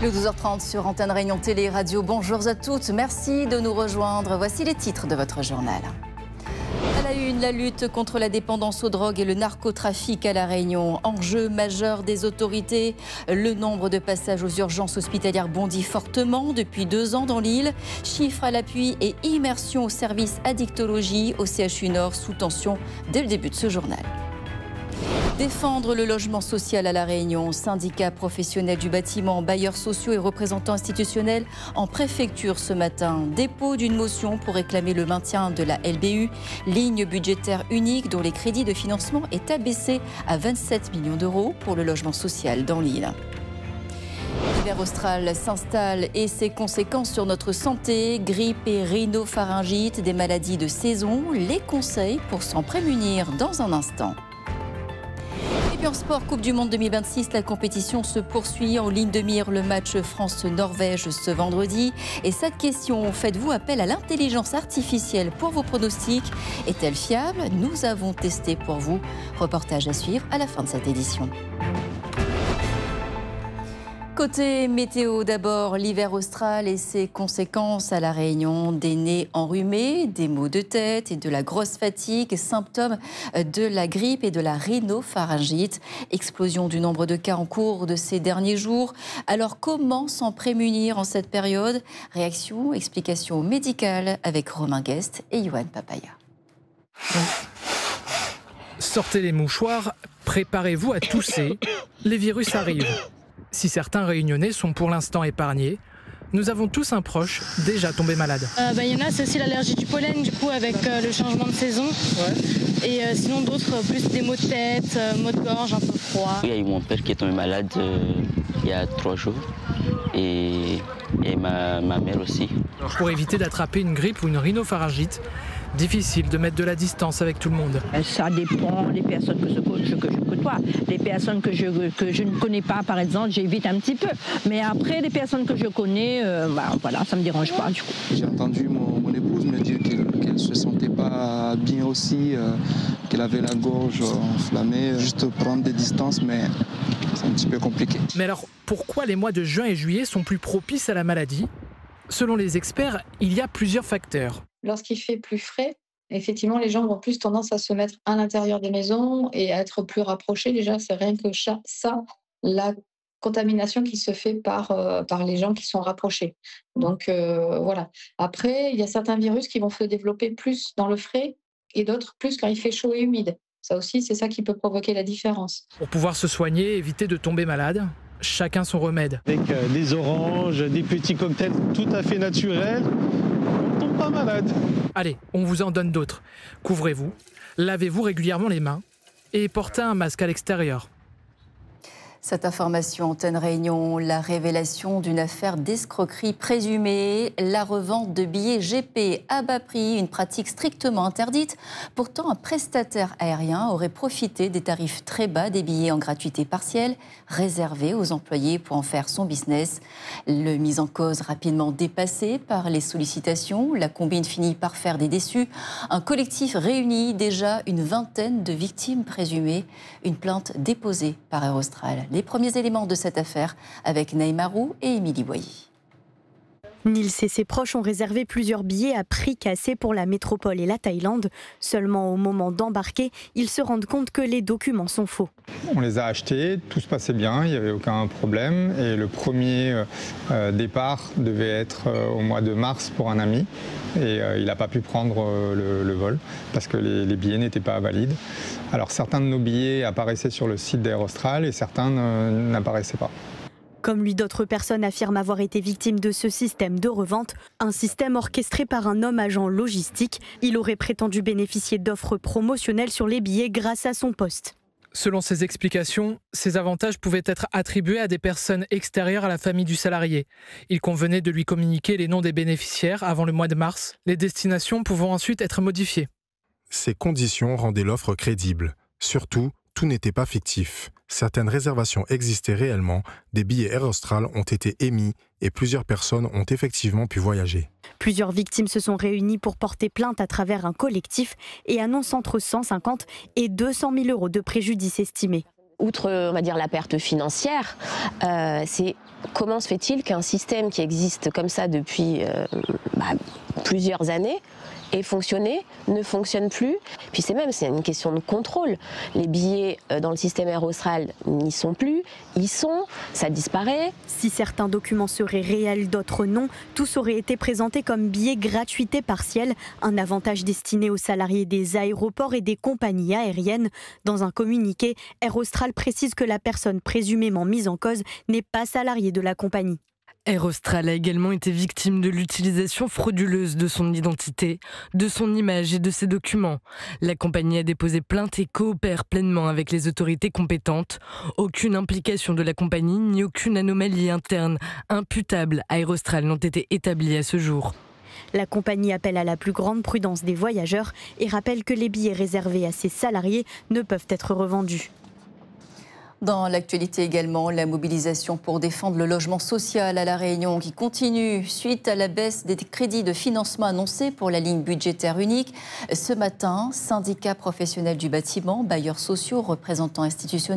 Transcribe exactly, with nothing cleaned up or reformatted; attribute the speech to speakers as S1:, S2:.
S1: Le douze heures trente sur Antenne Réunion Télé Radio. Bonjour à toutes, merci de nous rejoindre. Voici les titres de votre journal. À la une, la lutte contre la dépendance aux drogues et le narcotrafic à La Réunion. Enjeu majeur des autorités. Le nombre de passages aux urgences hospitalières bondit fortement depuis deux ans dans l'île. Chiffres à l'appui et immersion au service addictologie au C H U Nord sous tension dès le début de ce journal. Défendre le logement social à La Réunion. Syndicats professionnels du bâtiment, bailleurs sociaux et représentants institutionnels en préfecture ce matin. Dépôt d'une motion pour réclamer le maintien de la L B U, ligne budgétaire unique dont les crédits de financement est abaissé à vingt-sept millions d'euros pour le logement social dans l'île. L'hiver austral s'installe et ses conséquences sur notre santé, grippe et rhinopharyngite, des maladies de saison, les conseils pour s'en prémunir dans un instant. Et puis en sport, Coupe du Monde deux mille vingt-six, la compétition se poursuit. En ligne de mire, le match France-Norvège ce vendredi. Et cette question, faites-vous appel à l'intelligence artificielle pour vos pronostics? Est-elle fiable? Nous avons testé pour vous. Reportage à suivre à la fin de cette édition. Côté météo d'abord, l'hiver austral et ses conséquences à La Réunion, des nez enrhumés, des maux de tête et de la grosse fatigue, symptômes de la grippe et de la rhinopharyngite. Explosion du nombre de cas en cours de ces derniers jours. Alors comment s'en prémunir en cette période? Réaction, explication médicale avec Romain Guest et Yoann Papaya.
S2: Sortez les mouchoirs, préparez-vous à tousser, les virus arrivent. Si certains réunionnais sont pour l'instant épargnés, nous avons tous un proche déjà tombé malade.
S3: Euh, bah, y en a, c'est aussi l'allergie du pollen, du coup, avec euh, le changement de saison. Ouais. Et euh, sinon, d'autres, euh, plus des maux de tête, euh, maux de gorge, un peu froid.
S4: Il y a eu mon père qui est tombé malade euh, il y a trois jours. Et, et ma, ma mère aussi.
S2: Pour éviter d'attraper une grippe ou une rhinopharyngite, difficile de mettre de la distance avec tout le monde.
S5: Ça dépend des personnes que je, que je côtoie. Les personnes que je, que je ne connais pas, par exemple, j'évite un petit peu. Mais après, les personnes que je connais, euh, bah, voilà, ça ne me dérange pas du coup.
S6: J'ai entendu mon, mon épouse me dire qu'elle ne se sentait pas bien aussi, euh, qu'elle avait la gorge enflammée. Juste prendre des distances, mais c'est un petit peu compliqué.
S2: Mais alors, pourquoi les mois de juin et juillet sont plus propices à la maladie? Selon les experts, il y a plusieurs facteurs.
S7: Lorsqu'il fait plus frais, effectivement, les gens ont plus tendance à se mettre à l'intérieur des maisons et à être plus rapprochés. Déjà, c'est rien que ça, la contamination qui se fait par, euh, par les gens qui sont rapprochés. Donc, euh, voilà. Après, il y a certains virus qui vont se développer plus dans le frais et d'autres plus quand il fait chaud et humide. Ça aussi, c'est ça qui peut provoquer la différence.
S2: Pour pouvoir se soigner, éviter de tomber malade, chacun son remède.
S8: Avec euh, des oranges, des petits cocktails tout à fait naturels, on ne tombe pas malade.
S2: Allez, on vous en donne d'autres. Couvrez-vous, lavez-vous régulièrement les mains et portez un masque à l'extérieur.
S1: Cette information, Antenne Réunion, la révélation d'une affaire d'escroquerie présumée, la revente de billets G P à bas prix, une pratique strictement interdite. Pourtant, un prestataire aérien aurait profité des tarifs très bas des billets en gratuité partielle, réservés aux employés pour en faire son business. Le mise en cause rapidement dépassé par les sollicitations, la combine finit par faire des déçus. Un collectif réunit déjà une vingtaine de victimes présumées, une plainte déposée par Air Austral. Les premiers éléments de cette affaire avec Naïma Roux et Émilie Boyer.
S9: Nils et ses proches ont réservé plusieurs billets à prix cassé pour la métropole et la Thaïlande. Seulement au moment d'embarquer, ils se rendent compte que les documents sont faux.
S10: On les a achetés, tout se passait bien, il n'y avait aucun problème. Et le premier euh, départ devait être euh, au mois de mars pour un ami. Et euh, il n'a pas pu prendre euh, le, le vol parce que les, les billets n'étaient pas valides. Alors certains de nos billets apparaissaient sur le site d'Air Austral et certains euh, n'apparaissaient pas.
S9: Comme lui, d'autres personnes affirment avoir été victimes de ce système de revente, un système orchestré par un homme agent logistique. Il aurait prétendu bénéficier d'offres promotionnelles sur les billets grâce à son poste.
S2: Selon ses explications, ces avantages pouvaient être attribués à des personnes extérieures à la famille du salarié. Il convenait de lui communiquer les noms des bénéficiaires avant le mois de mars, les destinations pouvant ensuite être modifiées.
S11: Ces conditions rendaient l'offre crédible. Surtout, tout n'était pas fictif. Certaines réservations existaient réellement, des billets Air Austral ont été émis et plusieurs personnes ont effectivement pu voyager.
S9: Plusieurs victimes se sont réunies pour porter plainte à travers un collectif et annoncent entre cent cinquante et deux cent mille euros de préjudice estimés.
S12: Outre, on va dire, la perte financière, euh, c'est comment se fait-il qu'un système qui existe comme ça depuis euh, bah, plusieurs années ait fonctionné, ne fonctionne plus. Puis c'est même c'est une question de contrôle. Les billets euh, dans le système Air Austral n'y sont plus, ils sont, ça disparaît.
S9: Si certains documents seraient réels, d'autres non, tous auraient été présentés comme billets gratuité partielle, un avantage destiné aux salariés des aéroports et des compagnies aériennes. Dans un communiqué, Air Austral précise que la personne présumément mise en cause n'est pas salariée de la compagnie.
S13: Air Austral a également été victime de l'utilisation frauduleuse de son identité, de son image et de ses documents. La compagnie a déposé plainte et coopère pleinement avec les autorités compétentes. Aucune implication de la compagnie ni aucune anomalie interne imputable à Air Austral n'ont été établies à ce jour.
S9: La compagnie appelle à la plus grande prudence des voyageurs et rappelle que les billets réservés à ses salariés ne peuvent être revendus.
S1: Dans l'actualité également, la mobilisation pour défendre le logement social à La Réunion qui continue suite à la baisse des crédits de financement annoncés pour la ligne budgétaire unique. Ce matin, syndicats professionnels du bâtiment, bailleurs sociaux, représentants institutionnels,